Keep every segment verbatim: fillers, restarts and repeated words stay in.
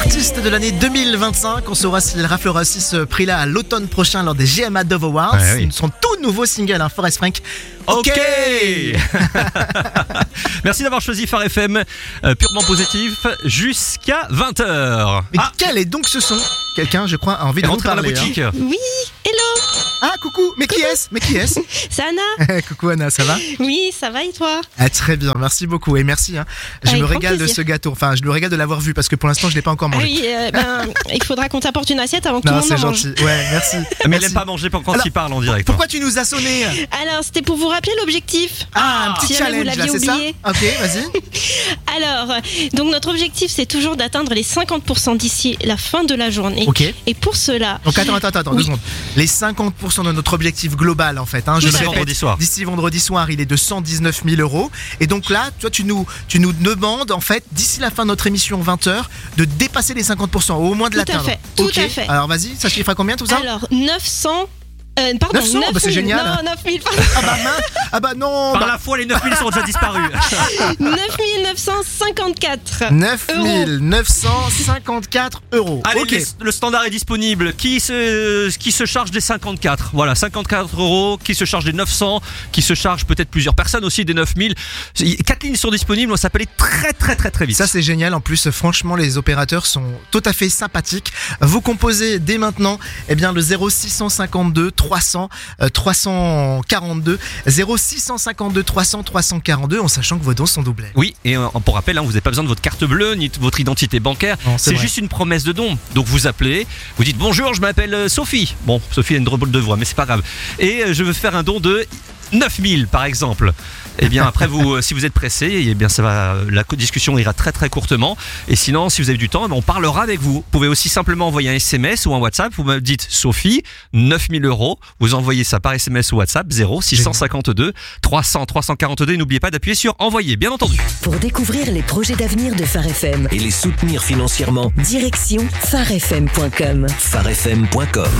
artiste de l'année deux mille vingt-cinq. On saura s'il raflera aussi ce prix-là à l'automne prochain lors des G M A Dove Awards. Ouais, oui. Son tout nouveau single, hein, Forest Frank. Ok, merci d'avoir choisi Phare F M, euh, purement positif, jusqu'à vingt heures. Mais Ah, quel est donc ce son? Quelqu'un, je crois, a envie de vous rentrez dans la parler. boutique. hein. Oui, hello, Ah, coucou. Mais qui est-ce? Mais qui est-ce? c'est Anna. Coucou Anna, ça va? Oui, ça va et toi? Ah, très bien, merci beaucoup et merci. Hein. Je Avec me grand régale de plaisir. ce gâteau. Enfin, je me régale de l'avoir vu parce que pour l'instant, je l'ai pas encore Ah mangé. oui, euh, ben, il faudra qu'on t'apporte une assiette avant que non, tout le c'est monde en mange. gentil. Ouais, merci. Mais elle Merci. n'aime pas manger quand Alors, il parle en direct. Pourquoi tu nous as sonné? Alors, c'était pour vous rappeler l'objectif. Ah, un petit Si jamais vous challenge là, l'aviez c'est ça? oublié. Ok, vas-y. Alors, euh, donc notre objectif, c'est toujours d'atteindre les cinquante pour cent d'ici la fin de la journée. Ok. Et pour cela, Donc attends, attends, attends, Oui. deux secondes. Les cinquante pour cent de notre objectif global en fait, hein, je Tout le à fait. répète, Vendredi soir. d'ici vendredi soir, il est de cent dix-neuf mille euros. Et donc là, toi, tu nous, tu nous demandes en fait, d'ici la fin de notre émission vingt heures, de dépasser les cinquante pour cent, au moins de Tout à l'atteindre. fait, tout Ok. à fait. Alors vas-y, ça chiffre à combien tout ça? alors neuf cents. Euh, pardon, neuf cents, bah, c'est neuf mille, génial. Non, neuf mille, pardon. Ah bah mince, ah bah non, Par bah, la fois, les neuf mille sont déjà disparus. neuf mille neuf cent cinquante-quatre. neuf mille neuf cent cinquante-quatre euros. Allez, Ok. les- le standard est disponible. Qui se, qui se charge des cinquante-quatre? Voilà, cinquante-quatre euros. Qui se charge des neuf cents? Qui se charge peut-être plusieurs personnes aussi des neuf mille? Quatre lignes sont disponibles. Ça peut aller très, très, très, très vite. Ça c'est génial, en plus franchement les opérateurs sont tout à fait sympathiques. Vous composez dès maintenant eh bien, le zéro six cent cinquante-deux trois cents euh, trois cent quarante-deux zéro six cent cinquante-deux trois cents trois cent quarante-deux en sachant que vos dons sont doublés. Oui, et euh, pour rappel, hein, vous n'avez pas besoin de votre carte bleue ni de votre identité bancaire. Non, c'est C'est vrai. juste une promesse de don. Donc vous appelez, vous dites bonjour, je m'appelle euh, Sophie. Bon, Sophie a une drôle de voix, mais c'est pas grave. Et euh, je veux faire un don de neuf mille par exemple. Et bien après vous, euh, si vous êtes pressé, eh bien ça va, la discussion ira très très courtement. Et sinon, si vous avez du temps, eh bien, on parlera avec vous. Vous pouvez aussi simplement envoyer un S M S ou un WhatsApp. Vous me dites Sophie, neuf mille euros. Vous envoyez ça par S M S ou WhatsApp zéro six cent cinquante-deux trois cents trois cent quarante-deux. Et n'oubliez pas d'appuyer sur envoyer, bien entendu. Pour découvrir les projets d'avenir de Phare F M, et les soutenir financièrement. direction phare f m point com. phare f m point com.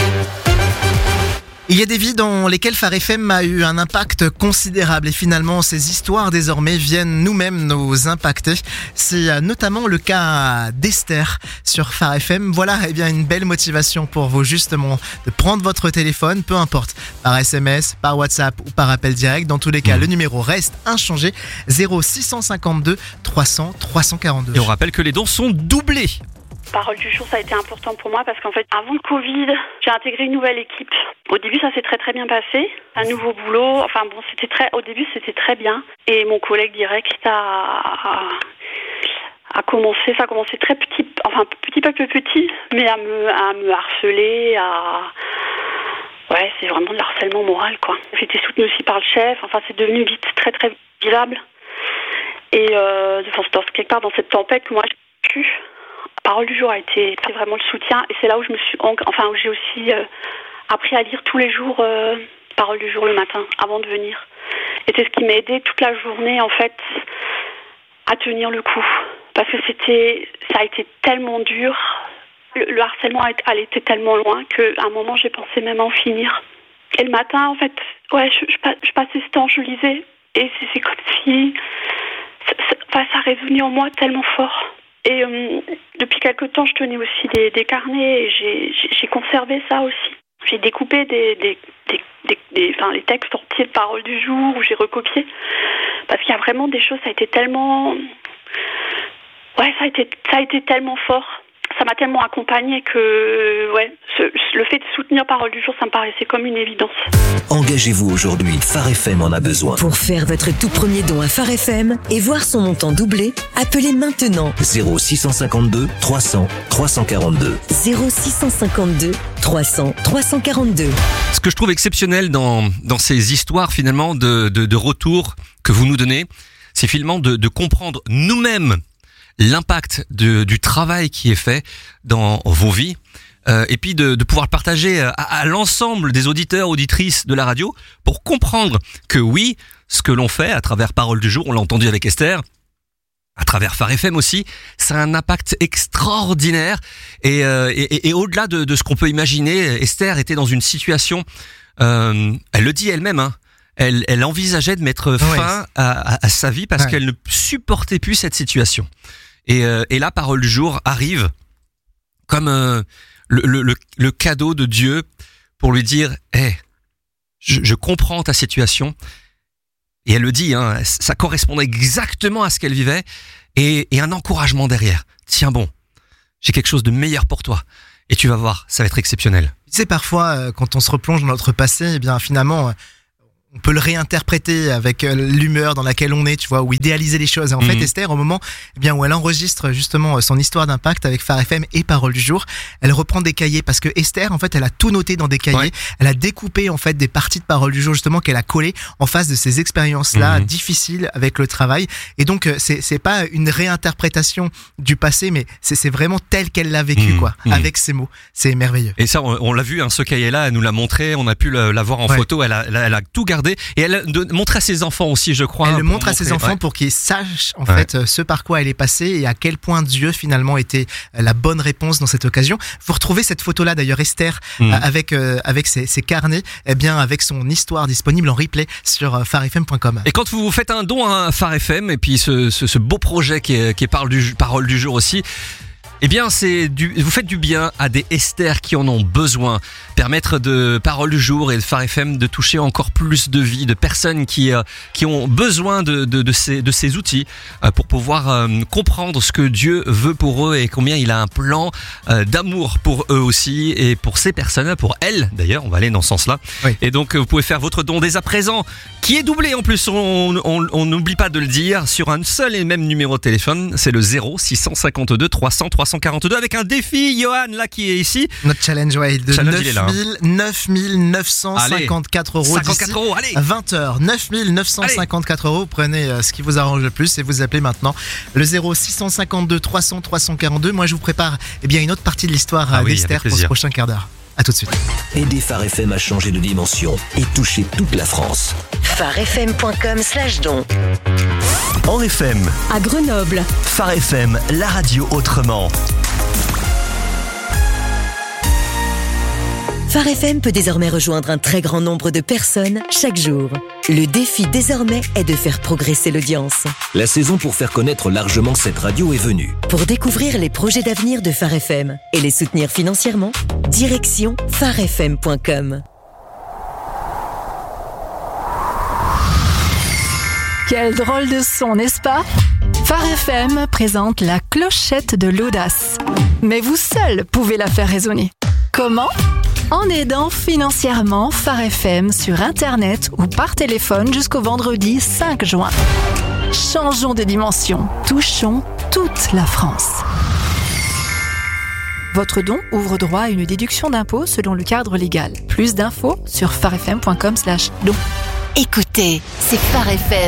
Il y a des vies dans lesquelles Phare F M a eu un impact considérable et finalement ces histoires désormais viennent nous-mêmes nous impacter. C'est euh, notamment le cas d'Esther sur Phare F M. Voilà eh bien une belle motivation pour vous justement de prendre votre téléphone, peu importe, par S M S, par WhatsApp ou par appel direct. Dans tous les cas, Mmh. le numéro reste inchangé, zéro six cent cinquante-deux trois cents trois cent quarante-deux. Et on rappelle que les dons sont doublés. Parole du jour, ça a été important pour moi parce qu'en fait, avant le Covid, j'ai intégré une nouvelle équipe. Au début, ça s'est très très bien passé. Un nouveau boulot. Enfin bon, c'était très. Au début, c'était très bien. Et mon collègue direct a a commencé. Ça a commencé très petit, enfin petit peu peu petit, mais à me à me harceler, à ouais, c'est vraiment de l'harcèlement moral quoi. J'ai été soutenue aussi par le chef. Enfin, c'est devenu vite très très vivable. Et euh, enfin, c'est dans- quelque part dans cette tempête que moi j'ai vécue. Parole du jour a été c'est vraiment le soutien et c'est là où je me suis enfin où j'ai aussi euh, appris à lire tous les jours euh, Parole du jour le matin avant de venir et c'est ce qui m'a aidé toute la journée en fait à tenir le coup parce que c'était ça a été tellement dur le, le harcèlement a été, elle était tellement loin qu'à un moment j'ai pensé même en finir et le matin en fait ouais je, je, je passais ce temps je lisais et c'est, c'est comme si ça, ça, enfin, ça résonnait en moi tellement fort. Et euh, depuis quelque temps, je tenais aussi des, des carnets et j'ai, j'ai, j'ai conservé ça aussi. J'ai découpé des, des, des, des, des, enfin, les textes entiers de Parole du jour où j'ai recopié. Parce qu'il y a vraiment des choses, ça a été tellement... Ouais, ça a été, ça a été tellement fort. Ça m'a tellement accompagnée que, ouais, ce, le fait de soutenir Parole du jour, ça me paraissait comme une évidence. Engagez-vous aujourd'hui, Phare F M en a besoin. Pour faire votre tout premier don à Phare F M et voir son montant doublé, appelez maintenant zéro six cent cinquante-deux trois cents trois cent quarante-deux. zéro six cent cinquante-deux trois cents trois cent quarante-deux. Ce que je trouve exceptionnel dans, dans ces histoires finalement de, de, de retour que vous nous donnez, c'est finalement de, de comprendre nous-mêmes l'impact de, du travail qui est fait dans vos vies euh, et puis de, de pouvoir le partager à, à l'ensemble des auditeurs, auditrices de la radio pour comprendre que oui, ce que l'on fait à travers Parole du jour, on l'a entendu avec Esther, à travers Phare F M aussi, ça a un impact extraordinaire et, euh, et, et au-delà de, de ce qu'on peut imaginer, Esther était dans une situation, euh, elle le dit elle-même, hein, elle, elle envisageait de mettre fin Ouais. à, à, à sa vie parce Ouais. qu'elle ne supportait plus cette situation. Et, euh, et là, Parole du jour arrive comme euh, le, le, le, le cadeau de Dieu pour lui dire « Hey, je, je comprends ta situation ». Et elle le dit, hein, ça correspondait exactement à ce qu'elle vivait et, et un encouragement derrière. Tiens bon, j'ai quelque chose de meilleur pour toi et tu vas voir, ça va être exceptionnel. Tu sais, parfois, euh, quand on se replonge dans notre passé, eh bien finalement... Euh, on peut le réinterpréter avec l'humeur dans laquelle on est, tu vois, ou idéaliser les choses. Et en mmh. fait, Esther, au moment eh bien, où elle enregistre justement son histoire d'impact avec Phare F M et Paroles du jour, elle reprend des cahiers parce que Esther, en fait, elle a tout noté dans des cahiers. Ouais. Elle a découpé en fait des parties de Paroles du jour justement qu'elle a collées en face de ces expériences-là mmh. difficiles avec le travail. Et donc, c'est c'est pas une réinterprétation du passé, mais c'est c'est vraiment tel qu'elle l'a vécu, mmh. quoi, mmh. avec ces mots. C'est merveilleux. Et ça, on, on l'a vu, hein, ce cahier-là, elle nous l'a montré, on a pu la voir en ouais. photo. Elle a, elle a tout gardé. Et elle montre à ses enfants aussi, je crois. Elle hein, le montre à montrer, ses enfants ouais. pour qu'ils sachent en ouais. fait ce par quoi elle est passée et à quel point Dieu finalement était la bonne réponse dans cette occasion. Vous retrouvez cette photo-là d'ailleurs, Esther, mmh. avec euh, avec ses, ses carnets, eh bien avec son histoire disponible en replay sur euh, phare f m point com. Et quand vous faites un don à Phare F M et puis ce, ce, ce beau projet qui est, qui est parle du, Paroles du jour aussi. Eh bien, c'est du, vous faites du bien à des Esther qui en ont besoin. Permettre de Paroles du jour et de Phare F M de toucher encore plus de vies, de personnes qui euh, qui ont besoin de de, de ces de ces outils euh, pour pouvoir euh, comprendre ce que Dieu veut pour eux et combien il a un plan euh, d'amour pour eux aussi et pour ces personnes, pour elles d'ailleurs. On va aller dans ce sens-là. Oui. Et donc, vous pouvez faire votre don dès à présent, qui est doublé en plus. On on on n'oublie pas de le dire sur un seul et même numéro de téléphone. C'est le zéro six cent cinquante-deux trois cents trois cent quarante-deux avec un défi, Johan, là, qui est ici. Notre challenge, ouais, de neuf mille neuf cent cinquante-quatre euros. cinquante-quatre euros, allez. vingt heures. neuf mille neuf cent cinquante-quatre euros. Prenez euh, ce qui vous arrange le plus et vous appelez maintenant le zéro six cent cinquante-deux trois cents trois cent quarante-deux. Moi, je vous prépare, eh bien, une autre partie de l'histoire ah d'Esther oui, pour ce prochain quart d'heure. À tout de suite. Aidez Phare F M à changer de dimension et toucher toute la France. phare f m point com slash don. En F M. À Grenoble. Phare F M, la radio autrement. Phare F M peut désormais rejoindre un très grand nombre de personnes chaque jour. Le défi désormais est de faire progresser l'audience. La saison pour faire connaître largement cette radio est venue. Pour découvrir les projets d'avenir de Phare F M et les soutenir financièrement, direction phare f m point com. Quel drôle de son, n'est-ce pas ? Phare F M présente la clochette de l'audace. Mais vous seul pouvez la faire résonner. Comment ? En aidant financièrement Phare F M sur Internet ou par téléphone jusqu'au vendredi cinq juin. Changeons de dimension, touchons toute la France. Votre don ouvre droit à une déduction d'impôt selon le cadre légal. Plus d'infos sur phare f m point com slash don. Écoutez, c'est Phare F M.